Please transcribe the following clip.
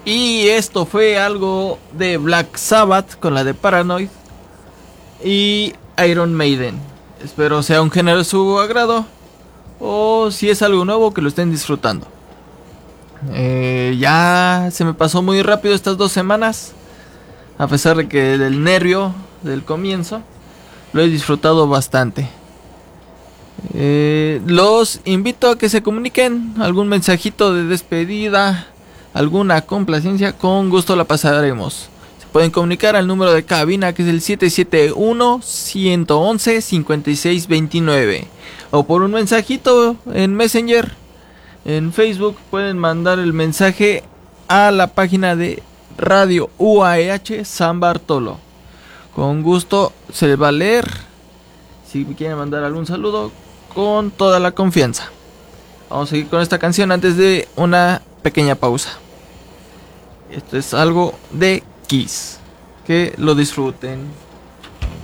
Y esto fue algo de Black Sabbath con la de Paranoid y Iron Maiden. Espero sea un género de su agrado, o si es algo nuevo, que lo estén disfrutando. Ya se me pasó muy rápido estas 2 semanas, a pesar de que del nervio del comienzo lo he disfrutado bastante. Los invito a que se comuniquen, algún mensajito de despedida, alguna complacencia, con gusto la pasaremos. Se pueden comunicar al número de cabina, que es el 771-111-5629, o por un mensajito en Messenger. En Facebook pueden mandar el mensaje a la página de Radio UAEH San Bartolo. Con gusto se va a leer. Si quieren mandar algún saludo, con toda la confianza. Vamos a seguir con esta canción antes de una pequeña pausa. Esto es algo de Kiss. Que lo disfruten.